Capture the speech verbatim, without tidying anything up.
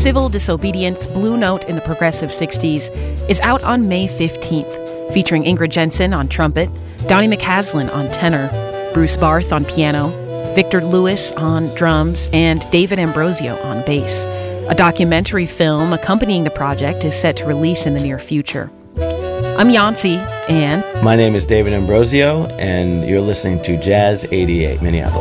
Civil Disobedience, Blue Note in the Progressive sixties, is out on May fifteenth, featuring Ingrid Jensen on trumpet, Donnie McCaslin on tenor, Bruce Barth on piano, Victor Lewis on drums, and David Ambrosio on bass. A documentary film accompanying the project is set to release in the near future. I'm Yancy, and my name is David Ambrosio, and you're listening to Jazz eighty-eight, Minneapolis.